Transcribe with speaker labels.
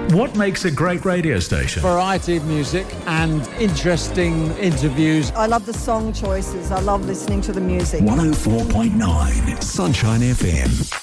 Speaker 1: What makes a great radio station?
Speaker 2: Variety of music and interesting interviews.
Speaker 3: I love the song choices. I love listening to the music.
Speaker 4: 104.9 Sunshine FM.